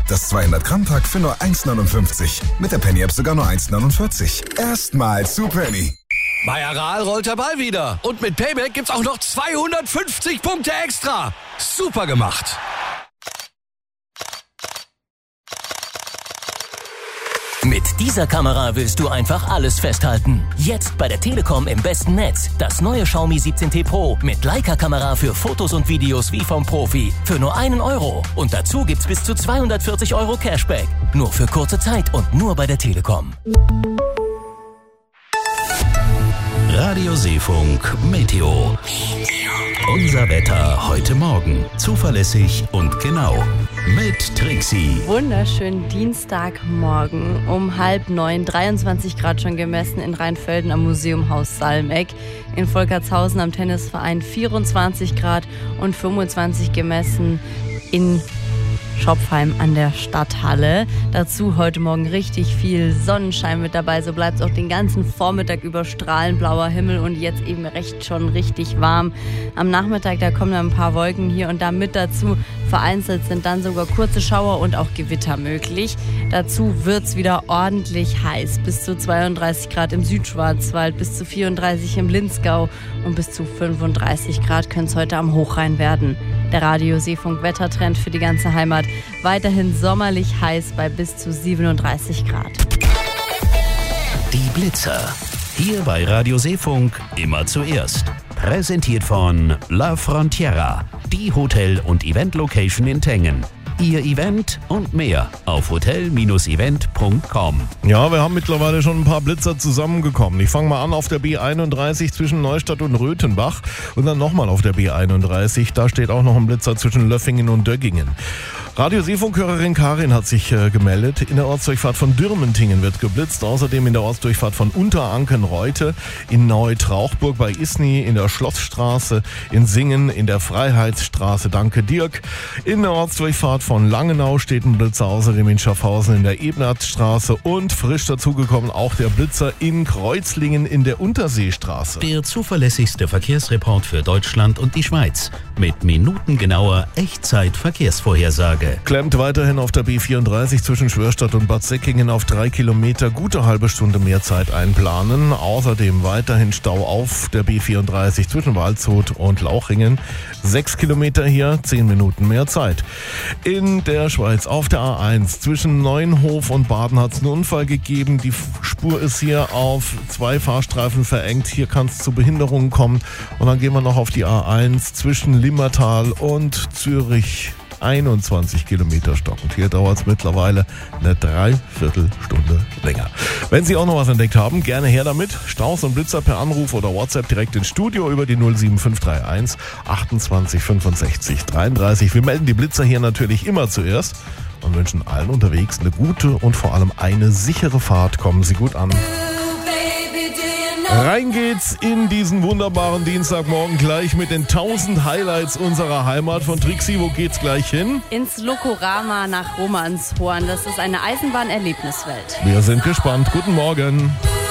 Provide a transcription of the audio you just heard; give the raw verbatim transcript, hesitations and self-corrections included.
Das zweihundert Gramm Pack für nur eins neunundfünfzig. Mit der Penny App sogar nur eins neunundvierzig. Erstmal zu Penny. Bei Aral rollt der Ball wieder. Und mit Payback gibt's auch noch zweihundertfünfzig Punkte extra. Super gemacht. Mit dieser Kamera willst du einfach alles festhalten. Jetzt bei der Telekom im besten Netz. Das neue Xiaomi siebzehn T Pro mit Leica-Kamera für Fotos und Videos wie vom Profi. Für nur einen Euro. Und dazu gibt's bis zu zweihundertvierzig Euro Cashback. Nur für kurze Zeit und nur bei der Telekom. Radio Seefunk Meteo. Unser Wetter heute Morgen. Zuverlässig und genau. Mit Trixie. Wunderschönen Dienstagmorgen um halb neun. dreiundzwanzig Grad schon gemessen in Rheinfelden am Museumhaus Salmeck. In Volkertshausen am Tennisverein vierundzwanzig Grad und fünfundzwanzig gemessen in Schopfheim an der Stadthalle. Dazu heute Morgen richtig viel Sonnenschein mit dabei. So bleibt es auch den ganzen Vormittag über strahlend blauer Himmel und jetzt eben recht schon richtig warm. Am Nachmittag, da kommen dann ein paar Wolken hier und da mit dazu. Vereinzelt sind dann sogar kurze Schauer und auch Gewitter möglich. Dazu wird es wieder ordentlich heiß. Bis zu zweiunddreißig Grad im Südschwarzwald, bis zu vierunddreißig im Linzgau und bis zu fünfunddreißig Grad können es heute am Hochrhein werden. Der Radio Seefunk Wettertrend für die ganze Heimat. Weiterhin sommerlich heiß bei bis zu siebenunddreißig Grad. Die Blitzer. Hier bei Radio Seefunk immer zuerst. Präsentiert von La Frontiera, die Hotel- und Event-Location in Tengen. Ihr Event und mehr auf hotel event punkt com. Ja, wir haben mittlerweile schon ein paar Blitzer zusammengekommen. Ich fange mal an auf der B einunddreißig zwischen Neustadt und Röthenbach und dann nochmal auf der B einunddreißig. Da steht auch noch ein Blitzer zwischen Löffingen und Döggingen. Radio Seefunk-Hörerin Karin hat sich äh, gemeldet. In der Ortsdurchfahrt von Dürmentingen wird geblitzt. Außerdem in der Ortsdurchfahrt von Unteranken-Reute, in Neu-Trauchburg bei Isny, in der Schlossstraße, in Singen, in der Freiheitsstraße. Danke, Dirk. In der Ortsdurchfahrt von Langenau steht ein Blitzer, außerdem in Schaffhausen in der Ebenertstraße und frisch dazugekommen auch der Blitzer in Kreuzlingen in der Unterseestraße. Der zuverlässigste Verkehrsreport für Deutschland und die Schweiz mit minutengenauer Echtzeit-Verkehrsvorhersage. Klemmt weiterhin auf der B vierunddreißig zwischen Schwörstadt und Bad Säckingen auf drei Kilometer, gute halbe Stunde mehr Zeit einplanen. Außerdem weiterhin Stau auf der B vierunddreißig zwischen Waldshut und Lauchringen. Sechs Kilometer hier, zehn Minuten mehr Zeit. In der Schweiz auf der A eins zwischen Neuenhof und Baden hat es einen Unfall gegeben. Die Spur ist hier auf zwei Fahrstreifen verengt. Hier kann es zu Behinderungen kommen. Und dann gehen wir noch auf die A eins zwischen Limmertal und Zürich. einundzwanzig Kilometer stockend. Hier dauert es mittlerweile eine Dreiviertelstunde länger. Wenn Sie auch noch was entdeckt haben, gerne her damit. Staus und Blitzer per Anruf oder WhatsApp direkt ins Studio über die null sieben fünf drei eins achtundzwanzig fünfundsechzig dreiunddreißig. Wir melden die Blitzer hier natürlich immer zuerst und wünschen allen unterwegs eine gute und vor allem eine sichere Fahrt. Kommen Sie gut an. Rein geht's in diesen wunderbaren Dienstagmorgen gleich mit den tausend Highlights unserer Heimat. Von Trixie, wo geht's gleich hin? Ins Lokorama nach Romanshorn. Das ist eine Eisenbahnerlebniswelt. Wir sind gespannt. Guten Morgen.